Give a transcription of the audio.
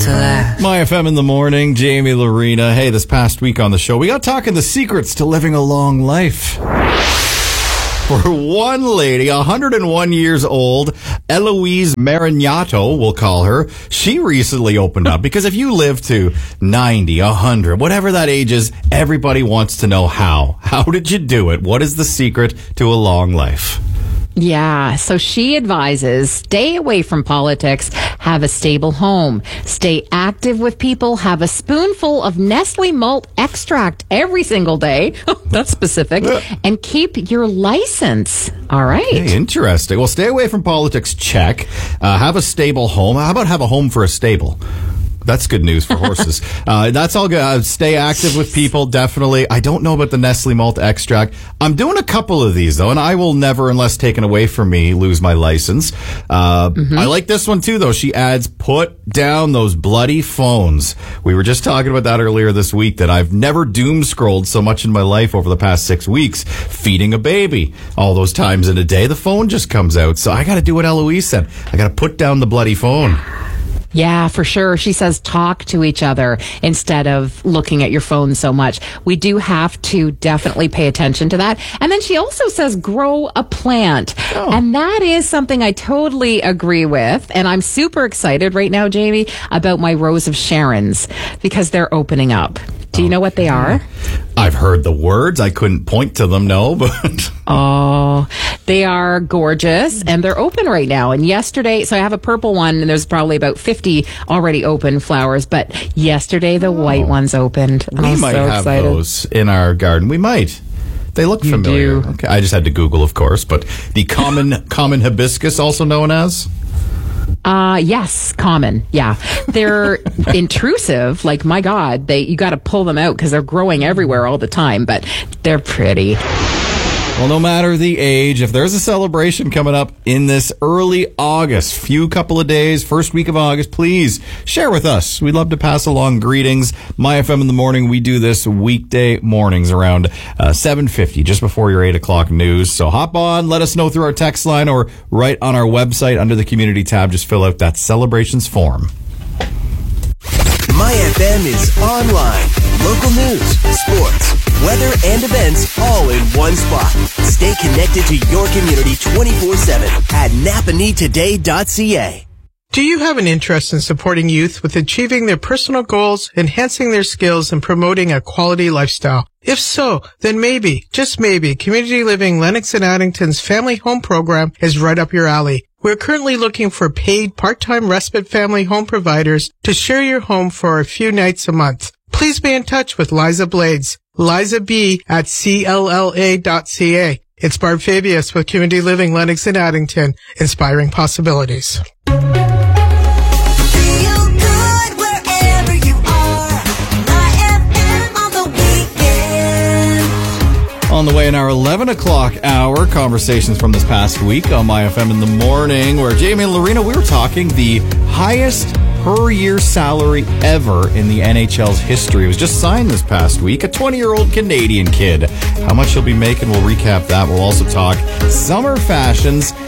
to laugh. My FM in the morning, Jamie Lorena. Hey, this past week on the show, we got talking the secrets to living a long life. For one lady, 101 years old, Eloise Marignato, we'll call her, she recently opened up. Because if you live to 90, 100, whatever that age is, everybody wants to know how. How did you do it? What is the secret to a long life? Yeah, so she advises stay away from politics, have a stable home, stay active with people, have a spoonful of Nestle malt extract every single day. That's specific. And keep your license. All right. Hey, interesting. Well, stay away from politics, check. Have a stable home. How about have a home for a stable? That's good news for horses. That's all good. Stay active with people, definitely. I don't know about the Nestle malt extract. I'm doing a couple of these, though, and I will never, unless taken away from me, lose my license. I like this one, too, though. She adds, put down those bloody phones. We were just talking about that earlier this week, that I've never doom-scrolled so much in my life over the past 6 weeks. Feeding a baby. All those times in a day, the phone just comes out. So I got to do what Eloise said. I got to put down the bloody phone. Yeah, for sure. She says talk to each other instead of looking at your phone so much. We do have to definitely pay attention to that. And then she also says grow a plant. Oh. And that is something I totally agree with. And I'm super excited right now, Jamie, about my Rose of Sharons because they're opening up. Do you know what they are? I've heard the words. I couldn't point to them, no, but... Oh, they are gorgeous, and they're open right now. And yesterday, so I have a purple one, and there's probably about 50 already open flowers, but yesterday the white ones opened. And we might so have excited. Those in our garden. We might. They look familiar. Do. Okay, I just had to Google, of course, but the common hibiscus, also known as... Yes, common. Yeah. They're intrusive. Like, my God, you got to pull them out because they're growing everywhere all the time, but they're pretty. Well, no matter the age, if there's a celebration coming up in this early August, couple of days, first week of August, please share with us. We'd love to pass along greetings. My FM in the morning, we do this weekday mornings around 7:50, just before your 8 o'clock news. So hop on, let us know through our text line or right on our website under the community tab. Just fill out that celebrations form. My FM is online. Local news, sports, weather, and events all in one spot. Stay connected to your community 24/7 at napanetoday.ca. Do you have an interest in supporting youth with achieving their personal goals, enhancing their skills, and promoting a quality lifestyle? If so, then maybe, just maybe, Community Living Lennox and Addington's Family Home Program is right up your alley. We're currently looking for paid part-time respite family home providers to share your home for a few nights a month. Please be in touch with Liza Blades, Liza B at CLLA.ca. It's Barb Fabius with Community Living Lennox and Addington, inspiring possibilities. On the way in our 11 o'clock hour, conversations from this past week on My FM in the morning, where Jamie and Lorena, we were talking the highest per-year salary ever in the NHL's history. It was just signed this past week. A 20-year-old Canadian kid. How much he'll be making, we'll recap that. We'll also talk summer fashions